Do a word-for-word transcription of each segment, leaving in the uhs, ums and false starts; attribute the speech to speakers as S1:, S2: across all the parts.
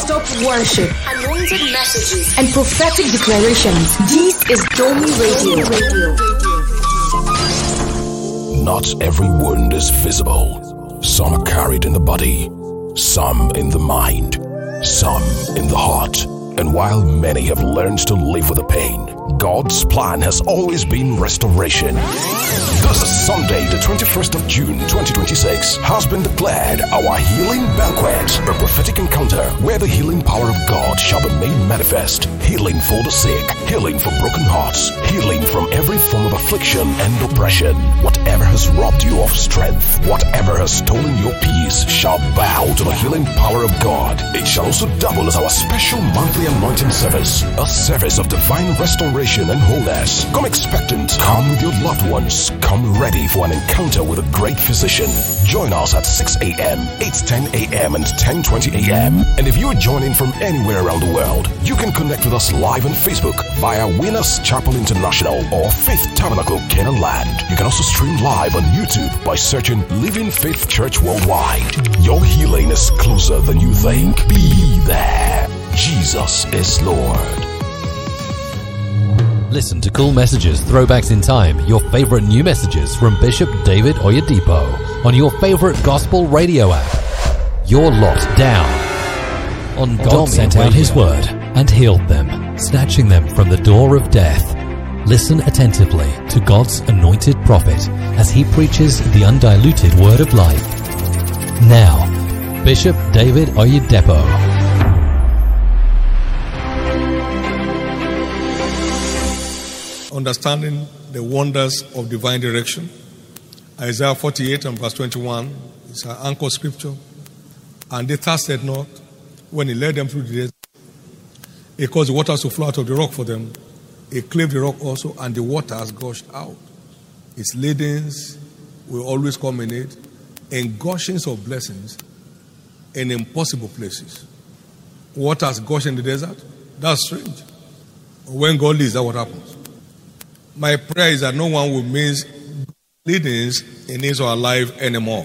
S1: Non-stop worship, anointed messages, and prophetic declarations. This is Domi Radio.
S2: Not every wound is visible. Some are carried in the body, some in the mind, some in the heart. And while many have learned to live with the pain, God's plan has always been restoration. This Sunday, the twenty-first of June, twenty twenty-six, has been declared our healing banquet, a prophetic encounter where the healing power of God shall be made manifest. Healing for the sick, healing for broken hearts, healing from every form of affliction and oppression. Whatever has robbed you of strength, whatever has stolen your peace, shall bow to the healing power of God. It shall also double as our special monthly anointing service, a service of divine restoration and wholeness. Come expectant, come with your loved ones, come ready for an encounter with a great physician. Join us at six a.m., eight ten a.m. and ten twenty a.m. And if you are joining from anywhere around the world, you can connect with us live on Facebook via Winners Chapel International or Faith Tabernacle Canaan Land. You can also stream live on YouTube by searching Living Faith Church Worldwide. Your healing is closer than you think. Be there. Jesus is Lord.
S3: Listen to cool messages, throwbacks in time, your favorite new messages from Bishop David Oyedepo on your favorite gospel radio app. You're locked down on God Domi sent out His word and healed them, snatching them from the door of death. Listen attentively to God's anointed prophet as he preaches the undiluted word of life. Now, Bishop David Oyedepo.
S4: Understanding the wonders of divine direction. Isaiah forty-eight and verse twenty-one is our anchor scripture. And they thirsted not when he led them through the desert. He caused the waters to flow out of the rock for them. He clave the rock also, and the waters gushed out. Its leadings will always culminate in gushings of blessings in impossible places. Waters gush in the desert? That's strange. When God leads, that's what happens. My prayer is that no one will miss leadings in his or her life anymore.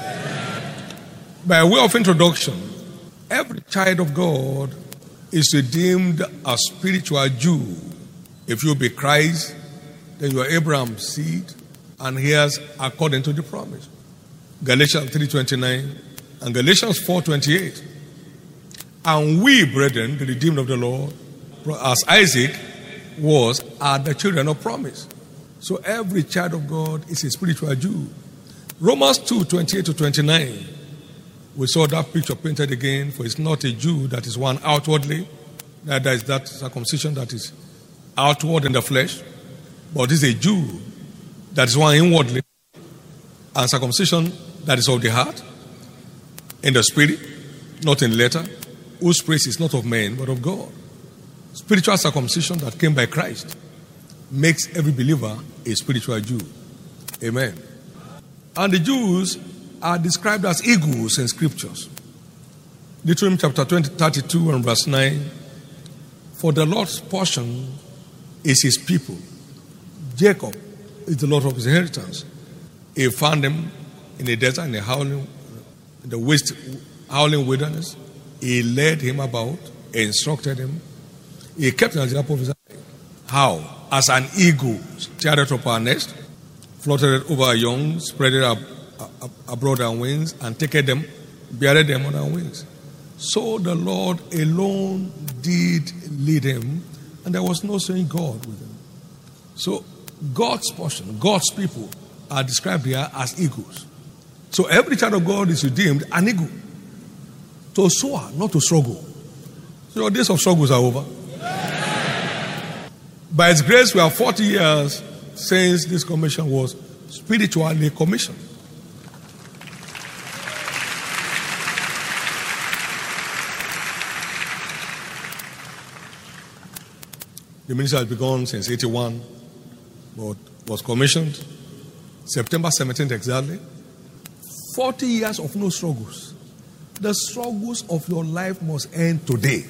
S4: By way of introduction, every child of God is redeemed a spiritual Jew. If you be Christ, then you are Abraham's seed and heirs according to the promise. Galatians three twenty-nine and Galatians four twenty-eight. And we, brethren, the redeemed of the Lord, as Isaac was, are the children of promise. So every child of God is a spiritual Jew. Romans two twenty-eight to twenty-nine. We saw that picture painted again. For it's not a Jew that is one outwardly, that is that circumcision that is outward in the flesh, but it's a Jew that is one inwardly, and circumcision that is of the heart, in the spirit, not in letter, whose praise is not of men but of God. Spiritual circumcision that came by Christ makes every believer a spiritual Jew. Amen. And the Jews are described as eagles in scriptures. Deuteronomy chapter twenty, thirty-two and verse nine. For the Lord's portion is his people. Jacob is the Lord of his inheritance. He found him in the desert, in the howling, in the waste, howling wilderness. He led him about, instructed him. He kept him as the apple of his eye. How? As an eagle teareth up our nest, fluttered over our young, spread it up, up abroad our wings, and taketh them, beareth them on our wings. So the Lord alone did lead him, and there was no saying God with him. So God's portion, God's people are described here as eagles. So every child of God is redeemed an eagle. To soar, not to struggle. So your days of struggles are over. By His grace, we have forty years since this commission was spiritually commissioned. The ministry has begun since eighty-one, but was commissioned September seventeenth exactly. forty years of no struggles. The struggles of your life must end today.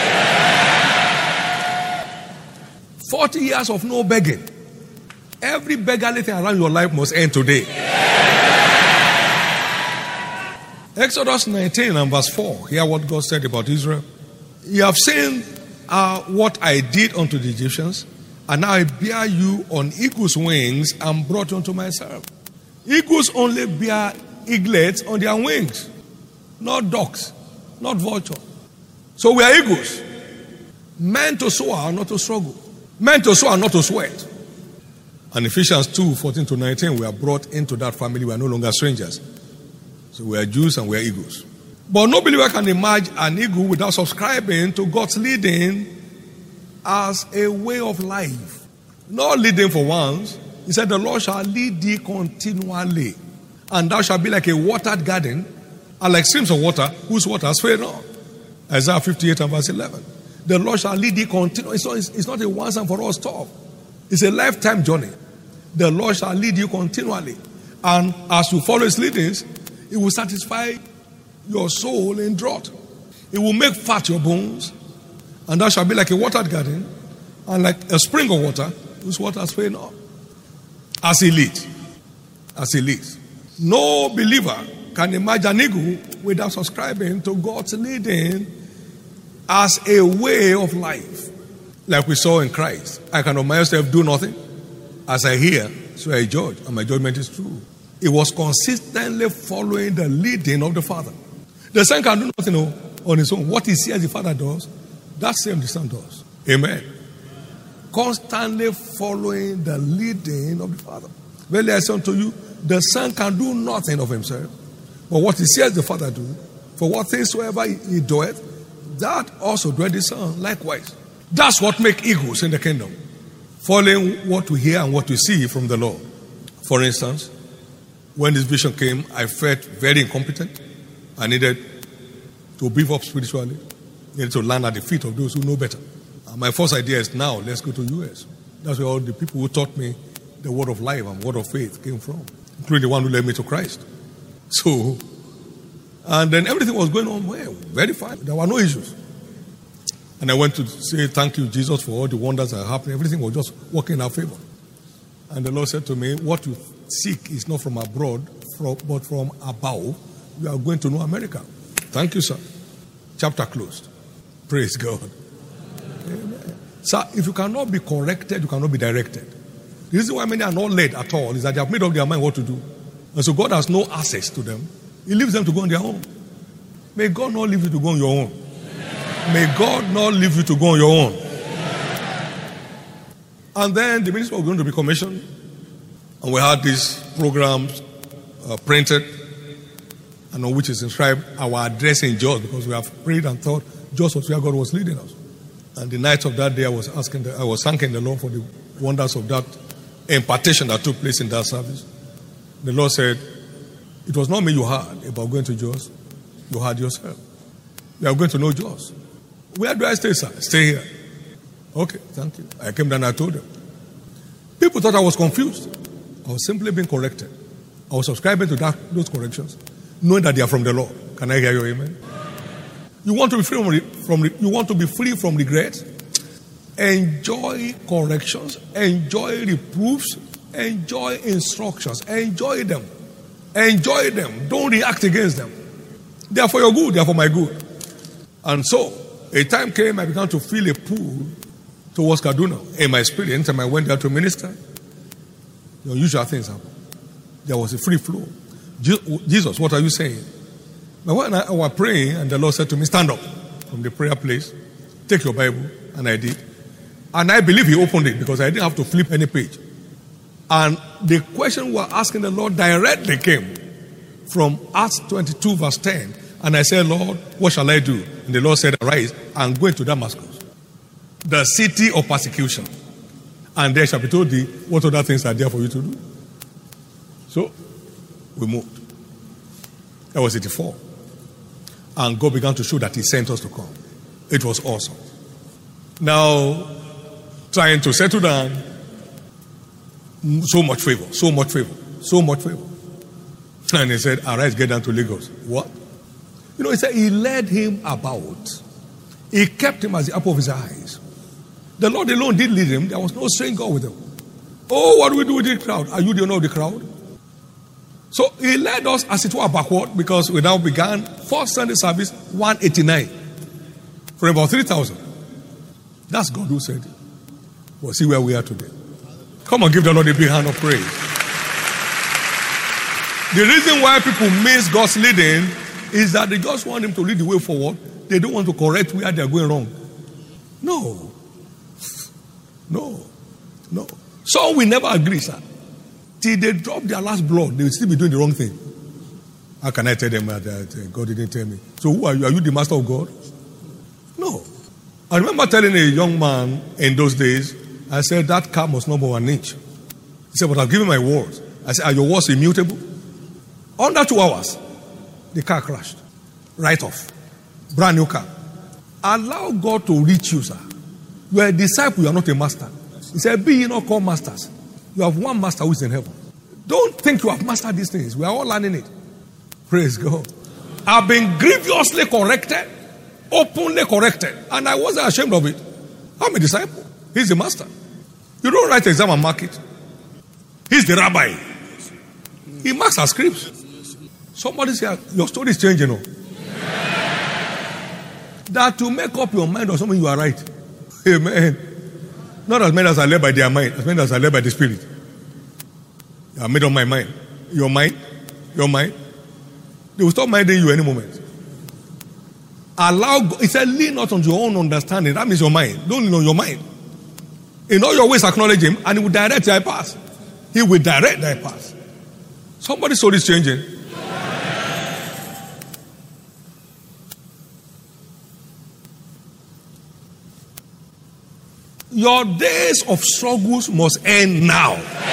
S4: forty years of no begging. Every beggarly thing around your life must end today. Exodus nineteen and verse four. Hear what God said about Israel. You have seen uh, what I did unto the Egyptians, and now I bear you on eagle's wings and brought you unto myself. Eagles only bear eaglets on their wings, not ducks, not vulture. So we are eagles. Meant to soar, not to struggle. Meant to soar, not to sweat. And Ephesians two, fourteen to nineteen, we are brought into that family. We are no longer strangers. So we are Jews and we are eagles. But no believer can emerge an eagle without subscribing to God's leading as a way of life. Not leading for once. He said, the Lord shall lead thee continually. And thou shalt be like a watered garden, and like streams of water, whose waters fail not. Isaiah fifty-eight and verse eleven. The Lord shall lead thee continually. It's not, it's not a once and for all stop. It's a lifetime journey. The Lord shall lead you continually. And as you follow his leadings, it will satisfy your soul in drought. It will make fat your bones. And thou shalt be like a watered garden, and like a spring of water, whose waters fail not. As he leads. As he leads. No believer can imagine an eagle without subscribing to God's leading as a way of life. Like we saw in Christ. I can of myself do nothing. As I hear, so I judge, and my judgment is true. It was consistently following the leading of the Father. The Son can do nothing on his own. What he sees the Father does, that same the Son does. Amen. Constantly following the leading of the Father. Verily I say unto you, the Son can do nothing of himself, but what he sees the Father do, for what things soever he doeth, that also doeth the Son likewise. That's what makes eagles in the kingdom. Following what we hear and what we see from the Lord. For instance, when this vision came, I felt very incompetent. I needed to beef up spiritually. I needed to land at the feet of those who know better. And my first idea is now, let's go to the U S. That's where all the people who taught me the word of life and word of faith came from, including the one who led me to Christ. So, and then everything was going on well, very fine. There were no issues. And I went to say, thank you, Jesus, for all the wonders that are happening. Everything was just working in our favor. And the Lord said to me, what you seek is not from abroad, from, but from above. You are going to know America. Thank you, sir. Chapter closed. Praise God. Amen. Sir, if you cannot be corrected, you cannot be directed. The reason why many are not led at all is that they have made up their mind what to do. And so God has no access to them. He leaves them to go on their own. May God not leave you to go on your own. May God not leave you to go on your own. And then the ministry was going to be commissioned. And we had these programs uh, printed, and on which is inscribed our address in Jos, because we have prayed and thought Jos was where God was leading us. And the night of that day, I was asking, the, I was thanking the Lord for the wonders of that impartation that took place in that service. The Lord said, it was not me you heard about going to Jos. You heard yourself. You are going to know Jos. Where do I stay, sir? Stay here. Okay, thank you. I came down and I told them. People thought I was confused. I was simply being corrected. I was subscribing to that, those corrections, knowing that they are from the Lord. Can I hear your amen? You want to be free from, from you want to be free from regret? Enjoy corrections, enjoy reproofs, enjoy instructions, enjoy them. Enjoy them. Don't react against them. They are for your good, they are for my good. And so, a time came, I began to feel a pull towards Kaduna in my spirit. Anytime I went there to minister, the unusual things happened. There was a free flow. Jesus, what are you saying? But when I was praying, and the Lord said to me, stand up from the prayer place, take your Bible, and I did. And I believe he opened it because I didn't have to flip any page. And the question we were asking the Lord directly came from Acts twenty-two verse ten. And I said, Lord, what shall I do? And the Lord said, arise and go into Damascus, the city of persecution. And there shall be told thee what other things are there for you to do. So, we moved. That was eighty-four. And God began to show that he sent us to come. It was awesome. Now, trying to settle down, so much favor, so much favor, so much favor. And he said, arise, get down to Lagos. What? You know, he said he led him about. He kept him as the apple of his eyes. The Lord alone did lead him. There was no strange God with him. Oh, what do we do with the crowd? Are you the owner of the crowd? So he led us as it were backward because we now began first Sunday service one eighty-nine for about three thousand. That's God who said it. We'll see where we are today. Come on, give the Lord a big hand of praise. The reason why people miss God's leading is that they just want him to lead the way forward. They don't want to correct where they're going wrong. No. No. No. So we never agree, sir. Till they drop their last blood, they will still be doing the wrong thing. How can I tell them that uh, God didn't tell me? So who are you? Are you the master of God? No. I remember telling a young man in those days, I said, that car must not move an inch. He said, but I've given my words. I said, are your words immutable? Under two hours, the car crashed. Right off. Brand new car. Allow God to reach you, sir. You are a disciple, you are not a master. He said, be ye not called masters. You have one master who is in heaven. Don't think you have mastered these things. We are all learning it. Praise God. I've been grievously corrected, openly corrected, and I wasn't ashamed of it. I'm a disciple. He's the master. You don't write exam and mark it. He's the rabbi. He marks our scripts. Somebody said, your story is changing. You know? That to make up your mind or something, you are right. Amen. Not as many as are led by their mind, as many as are led by the Spirit. I made up my mind. Your mind, your mind. They will stop minding you any moment. Allow God. It said, lean not on your own understanding. That means your mind. Don't lean on your mind. In all your ways, acknowledge him, and he will direct thy path. He will direct thy path. Somebody's story is changing. Your days of struggles must end now.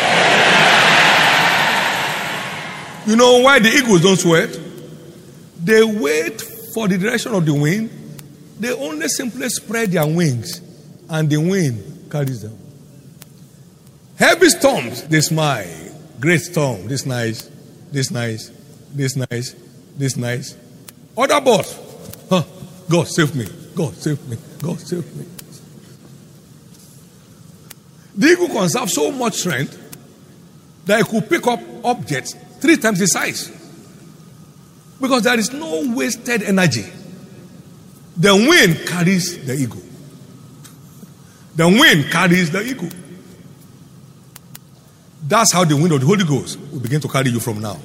S4: You know why the eagles don't sweat? They wait for the direction of the wind. They only simply spread their wings, and the wind carries them. Heavy storms, they smile. Great storm, this nice, this nice, this nice, this nice. Other boss, huh? God save me, God save me, God save me. The eagle conserves so much strength that it could pick up objects three times the size. Because there is no wasted energy. The wind carries the eagle. The wind carries the eagle. That's how the wind of the Holy Ghost will begin to carry you from now.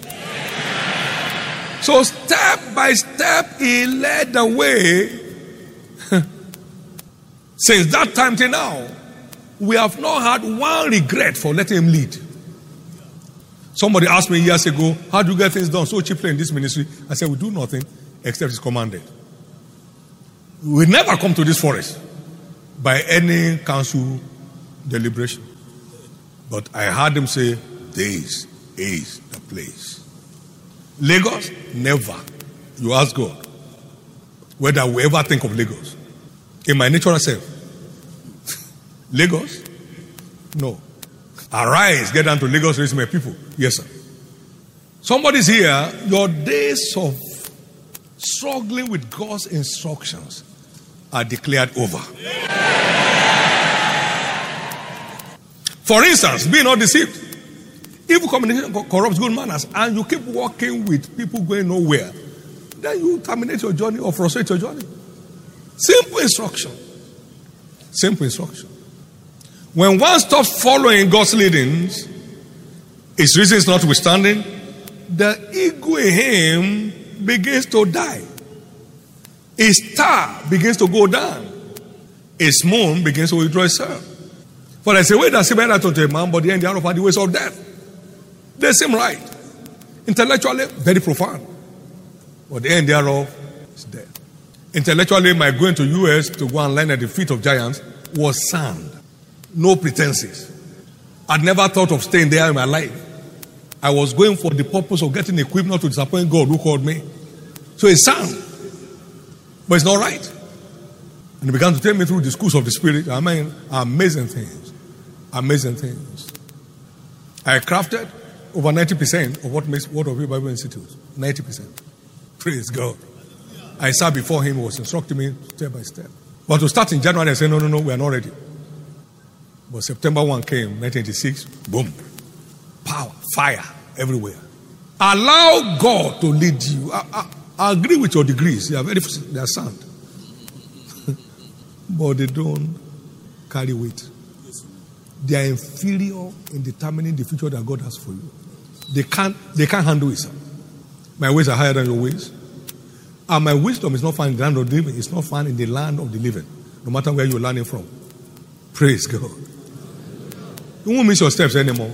S4: So step by step, he led the way. Since that time till now, we have not had one regret for letting him lead. Somebody asked me years ago, how do you get things done so cheaply in this ministry? I said, we do nothing except it's commanded. We never come to this forest by any council deliberation. But I heard them say, this is the place. Lagos, never. You ask God whether we ever think of Lagos. In my natural self. Lagos? No. Arise, get down to Lagos, raise my people. Yes, sir. Somebody's here, your days of struggling with God's instructions are declared over. For instance, be not deceived. Evil communication corrupts good manners, and you keep walking with people going nowhere, then you terminate your journey or frustrate your journey. Simple instruction. Simple instruction. When one stops following God's leadings, his reasons notwithstanding, the ego in him begins to die. His star begins to go down. His moon begins to withdraw itself. For there's a way that seemeth right unto a man, but the end thereof are the ways of death. They seem right. Intellectually, very profound. But the end thereof is death. Intellectually, my going to U S to go and learn at the feet of giants was sound. No pretenses. I'd never thought of staying there in my life. I was going for the purpose of getting equipped not to disappoint God who called me. So it's sound. But it's not right. And he began to take me through the schools of the Spirit. I mean, amazing things. Amazing things. I crafted over ninety percent of what makes Word of Faith Bible Institute. ninety percent. Praise God. I sat before him, he was instructing me step by step. But to start in January, I said, no, no, no, we are not ready. But September first came, nineteen eighty-six, boom. Power, fire, everywhere. Allow God to lead you. I, I, I agree with your degrees. They are very they are sound. But they don't carry weight. They are inferior in determining the future that God has for you. They can't, they can't handle it, sir. My ways are higher than your ways. And my wisdom is not found in the land of the living. It's not found in the land of the living. No matter where you're learning from. Praise God. You won't miss your steps anymore.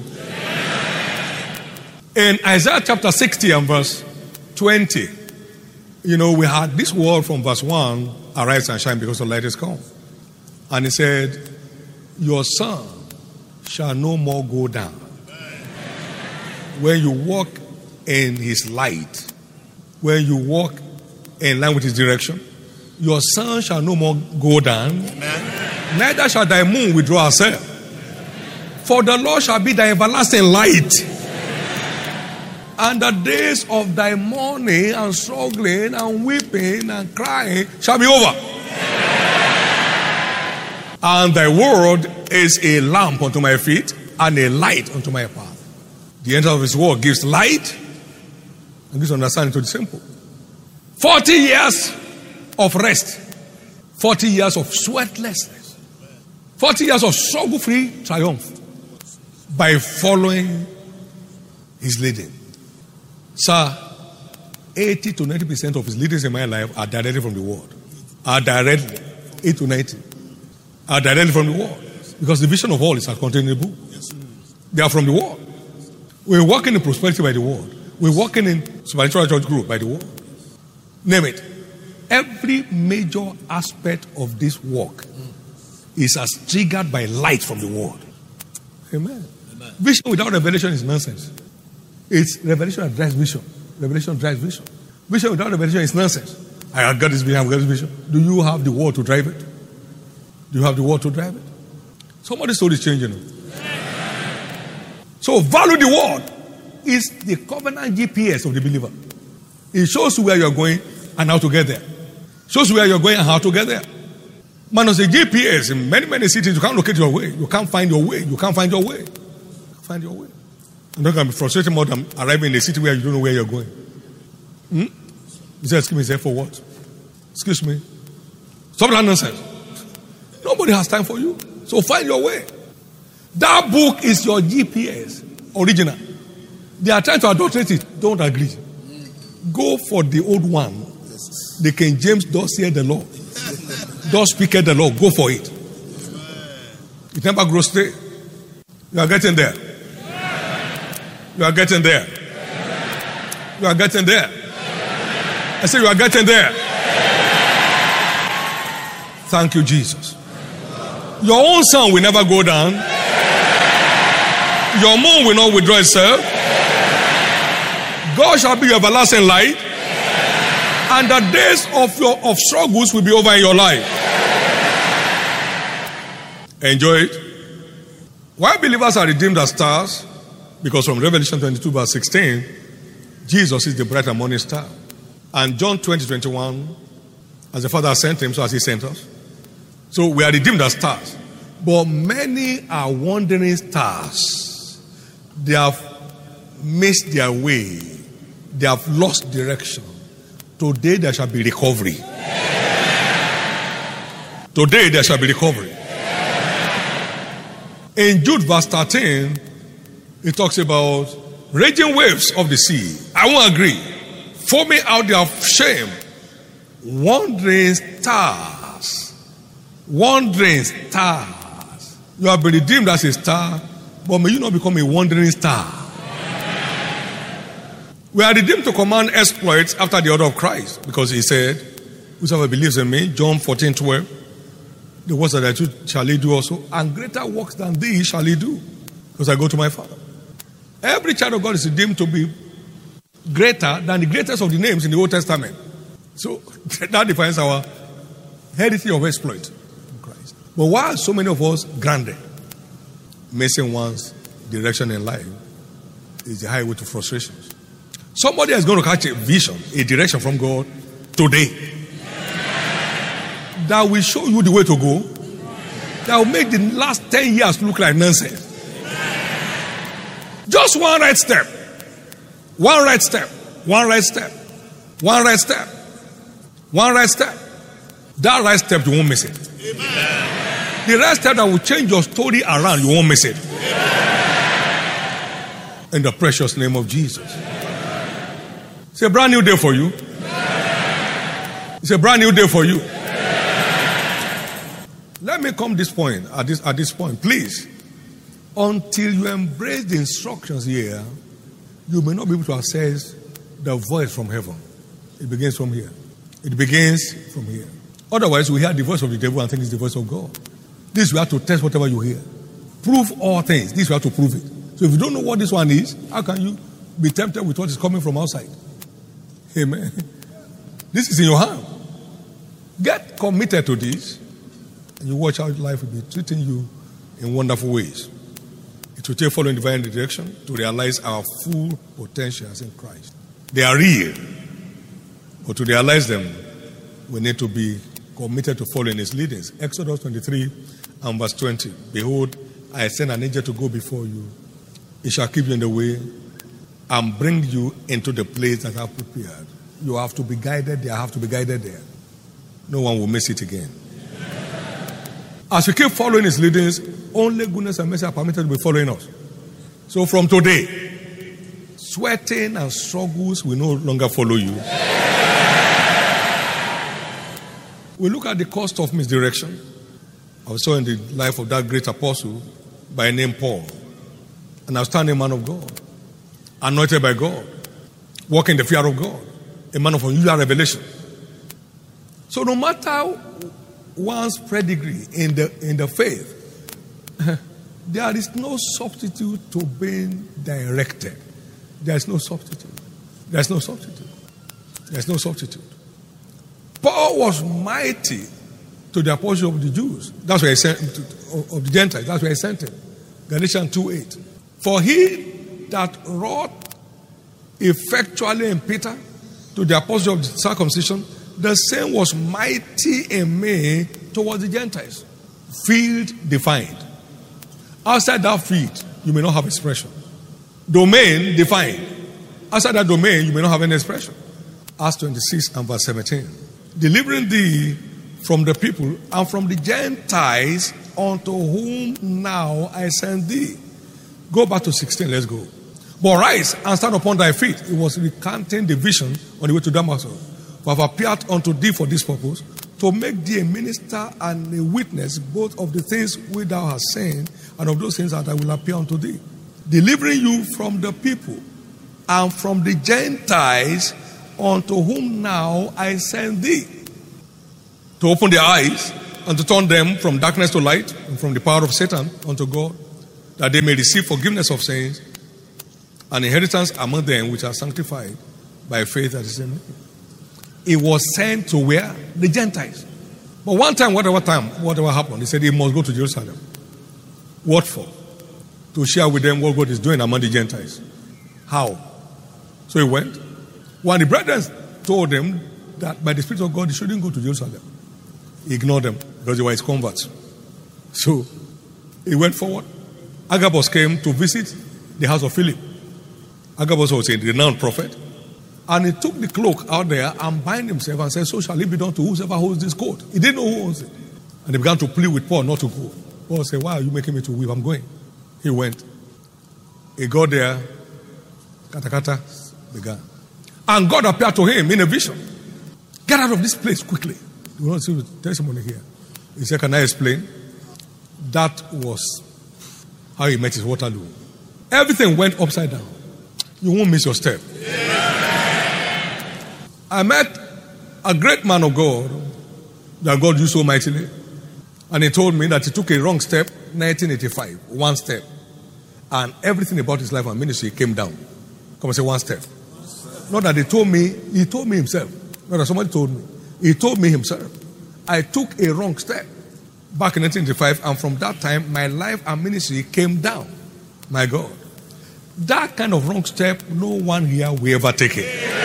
S4: In Isaiah chapter sixty and verse twenty, you know, we had this word from verse one, arise and shine because the light is come. And he said, your sun shall no more go down. When you walk in his light, when you walk in line with his direction, your sun shall no more go down. Amen. Neither shall thy moon withdraw herself. For the Lord shall be thy everlasting light. And the days of thy mourning and struggling and weeping and crying shall be over. And thy word is a lamp unto my feet and a light unto my path. The end of his word gives light and gives understanding to the simple. Forty years of rest. Forty years of sweatlessness. Forty years of struggle-free triumph. By following his leading. Sir, eighty to ninety percent of his leadings in my life are directly from the word. Are directly. eighty to ninety. Are directly from the word. Because the vision of all is contained in the book. They are from the word. We're walking in prosperity by the word. We're walking in supernatural church group by the word. Name it. Every major aspect of this walk is as triggered by light from the word. Amen. Amen. Vision without revelation is nonsense. It's revelation that drives vision. Revelation drives vision. Vision without revelation is nonsense. I have got this vision, I have got this vision. Do you have the word to drive it? Do you have the word to drive it? Somebody's story is changing. So value the word is the covenant G P S of the believer. It shows you where you're going and how to get there. Shows you where you're going and how to get there. Man, as a G P S in many, many cities, you can't locate your way. You can't find your way. You can't find your way. You can't find your way. I'm not going to be frustrated more than arriving in a city where you don't know where you're going. Hmm? You say, excuse me, say for what? Excuse me. Stop that nonsense. Nobody has time for you. So find your way. That book is your G P S. Original. They are trying to adulterate it. Don't agree. Go for the old one. The King James does hear the law. Does speak the law. Go for it. It never grows stale. You are getting there. You are getting there. You are getting there. I say you are getting there. Thank you, Jesus. Your own sun will never go down. Your moon will not withdraw itself. God shall be your everlasting light. And the days of your of struggles will be over in your life. Enjoy it. Why believers are redeemed as stars? Because from Revelation twenty-two verse sixteen, Jesus is the bright and morning star. And John twenty, twenty-one, as the Father sent him, so as he sent us. So we are redeemed as stars. But many are wandering stars. They have missed their way. They have lost direction. Today there shall be recovery. Today there shall be recovery. In Jude verse thirteen, it talks about raging waves of the sea. I won't agree. Foaming out their shame. Wandering stars. Wandering stars. You have been redeemed as a star, but may you not become a wandering star. We are redeemed to command exploits after the order of Christ, because he said, whosoever believes in me, John fourteen, twelve, the works that I do shall he do also, and greater works than these shall he do, because I go to my Father. Every child of God is redeemed to be greater than the greatest of the names in the Old Testament. So that defines our heritage of exploit in Christ. But why are so many of us grounded? Missing one's direction in life is the highway to frustrations. Somebody is going to catch a vision, a direction from God today that will show you the way to go, that will make the last ten years look like nonsense. Just one right step. One right step, one right step, one right step, one right step. That right step, you won't miss it. Amen. The right step that will change your story around, you won't miss it. Amen. In the precious name of Jesus. Amen. It's a brand new day for you. Amen. It's a brand new day for you. Amen. Let me come this point, at this, at this point, please. Until you embrace the instructions here, you may not be able to access the voice from heaven. It begins from here. It begins from here. Otherwise, we hear the voice of the devil and think it's the voice of God. This we have to test whatever you hear. Prove all things. This we have to prove it. So if you don't know what this one is, how can you be tempted with what is coming from outside? Amen. This is in your hand. Get committed to this, and you watch how life will be treating you in wonderful ways. It will take following divine direction to realize our full potentials in Christ. They are real, but to realize them, we need to be committed to following His leadings. Exodus twenty-three and verse twenty. Behold, I send an angel to go before you. He shall keep you in the way and bring you into the place that I have prepared. You have to be guided there. I have to be guided there. No one will miss it again. As we keep following His leadings, only goodness and mercy are permitted to be following us. So from today, sweating and struggles will no longer follow you. We look at the cost of misdirection. I saw in the life of that great apostle by name Paul, an outstanding man of God, anointed by God, walking in the fear of God, a man of unusual revelation. So no matter one's pedigree in the in the faith, there is no substitute to being directed. There is no substitute. There is no substitute. There is no substitute. Paul was mighty to the apostle of the Jews. That's why he sent him to, of the Gentiles. That's why he sent him. Galatians two eight. For he that wrought effectually in Peter to the apostle of the circumcision, the same was mighty in me towards the Gentiles. Field defined. Outside that field, you may not have expression. Domain defined. Outside that domain, you may not have any expression. Acts twenty-six and verse seventeen. Delivering thee from the people and from the Gentiles unto whom now I send thee. Go back to sixteen, let's go. But rise and stand upon thy feet. It was recanting the vision on the way to Damascus. For I have appeared unto thee for this purpose, to make thee a minister and a witness both of the things which thou hast seen and of those things that I will appear unto thee. Delivering you from the people and from the Gentiles unto whom now I send thee. To open their eyes and to turn them from darkness to light and from the power of Satan unto God, that they may receive forgiveness of sins and inheritance among them which are sanctified by faith that is in me. It was sent to where? The Gentiles. But one time, whatever time, whatever happened, he said he must go to Jerusalem. What for? To share with them what God is doing among the Gentiles. How? So he went. When the brethren told him that by the Spirit of God he shouldn't go to Jerusalem, he ignored them because they were his converts. So he went forward. Agabus came to visit the house of Philip. Agabus was a renowned prophet. And he took the cloak out there and bind himself and said, so shall it be done to whosoever holds this coat. He didn't know who owns it. And he began to plead with Paul not to go. Paul said, why are you making me to weep? I'm going. He went. He got there. Kata kata began. And God appeared to him in a vision. Get out of this place quickly. You want to see the testimony here. He said, can I explain? That was how he met his Waterloo. Everything went upside down. You won't miss your step. I met a great man of God that God used so mightily. And he told me that he took a wrong step, nineteen eighty-five, one step. And everything about his life and ministry came down. Come and say one step. Not that they told me, he told me himself. Not that somebody told me. He told me himself. I took a wrong step back in nineteen eighty-five, and from that time, my life and ministry came down. My God. That kind of wrong step, no one here will ever take it.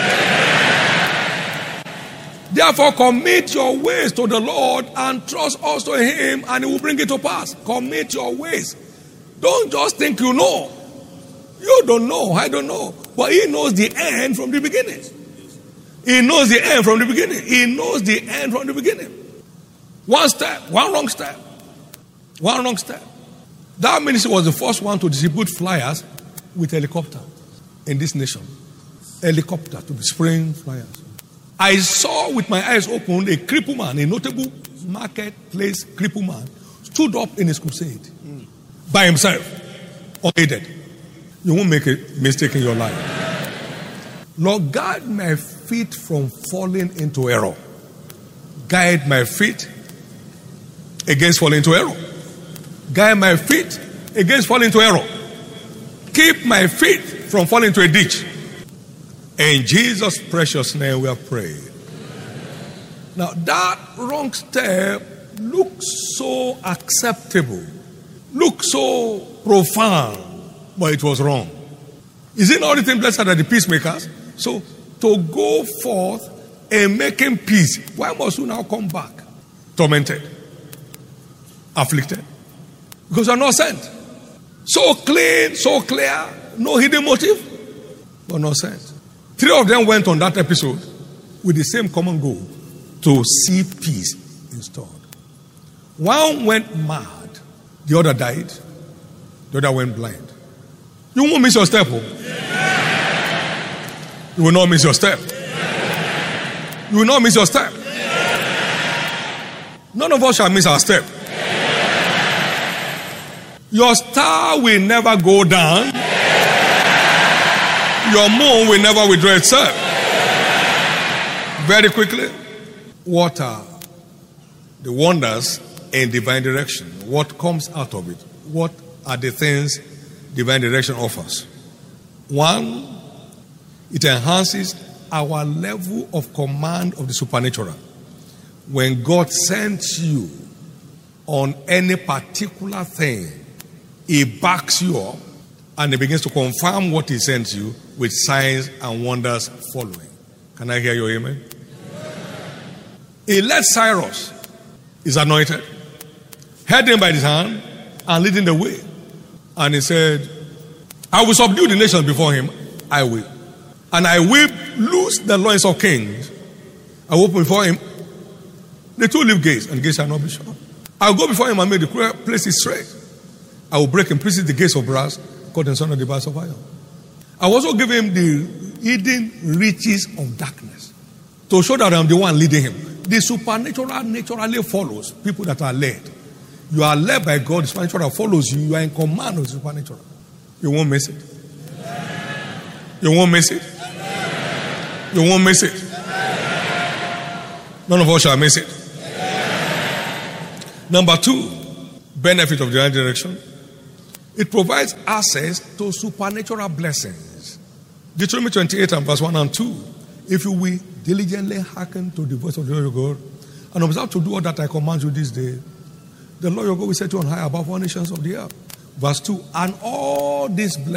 S4: Therefore, commit your ways to the Lord and trust also in Him, and He will bring it to pass. Commit your ways. Don't just think you know. You don't know. I don't know. But he knows the end from the beginning. He knows the end from the beginning. He knows the end from the beginning. One step, one wrong step. One wrong step. That ministry was the first one to distribute flyers with helicopter in this nation. Helicopter to be spraying flyers. I saw with my eyes open a cripple man, a notable marketplace cripple man, stood up in his crusade mm. by himself, unaided. You won't make a mistake in your life. Lord, guide my feet from falling into error. Guide my feet against falling into error. Guide my feet against falling into error. Keep my feet from falling into a ditch. In Jesus' precious name we have prayed. Now that wrong step looks so acceptable, looks so profound, but it was wrong. Is it not written, blessed are the peacemakers? So to go forth and making peace, why must you now come back tormented, afflicted? Because you are not sent. So clean, so clear, no hidden motive, but not sent. Three of them went on that episode with the same common goal, to see peace installed. One went mad, the other died, the other went blind. You won't miss your step. Oh? You will not miss your step. You will not miss your step. None of us shall miss our step. Your star will never go down. Your moon will never withdraw itself. Very quickly, what are the wonders in divine direction? What comes out of it? What are the things divine direction offers? One, it enhances our level of command of the supernatural. When God sends you on any particular thing, He backs you up and He begins to confirm what He sends you with signs and wonders following. Can I hear your amen? He led Cyrus, is anointed, held him by his hand and leading the way. And he said, I will subdue the nations before him. I will. And I will loose the loins of kings. I will open before him the two leaf gates, and the gates shall not be shut. I will go before him and make the places straight. I will break in pieces the gates of brass, cut in sunder the bars of iron. I will also give him the hidden riches of darkness to show that I am the one leading him. The supernatural naturally follows people that are led. You are led by God, the supernatural follows you. You are in command of the supernatural. You won't miss it. You won't miss it. You won't miss it. None of us shall miss it. Number two, benefit of divine direction. It provides access to supernatural blessings. Deuteronomy twenty-eight and verse one and two. If you will diligently hearken to the voice of the Lord your God, and observe to do all that I command you this day, the Lord your God will set you on high above all nations of the earth. Verse two, and all these blessings